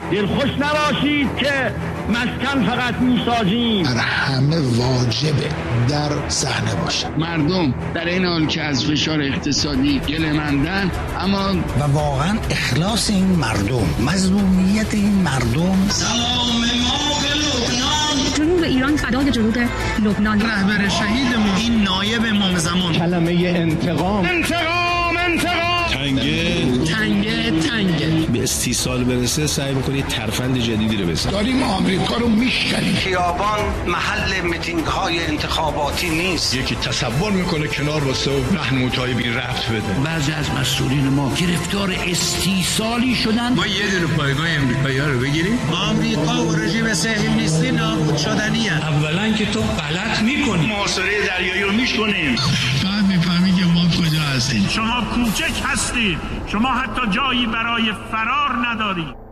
دلخوش نباشید که مسکن فقط میسازیم. بر همه واجبه در صحنه باشن. مردم در این حال که از فشار اقتصادی گله‌مندن، اما و واقعا اخلاص این مردم، مظلومیت این مردم. سلام ما به لبنان. جنوب ایران فدای جنوب لبنان. رهبر شهیدمون این نایب امام زمان. کلمه انتقام. تنگه به استیصال برسه سعی میکنید ترفند جدیدی رو بزنید. داریم آمریکا رو میشکنیم. خیابان محل میتینگ های انتخاباتی نیست. یکی تصور میکنه کنار واسه و راهنمایی بی ربط بده. بعضی از مسئولین ما گرفتار استیصالی شدن. ما یه دونه پایگاه امریکایی‌ها رو بگیریم. آمریکا و رژیم صهیونیستی نابود شدنیه. اولا که تو غلط میکنی. محاصره دریایی رو میشکنیم. بعد میفهمی که ما کجا هستیم. شما کوچک هستید. شما حتی جایی برای فرار ندارید.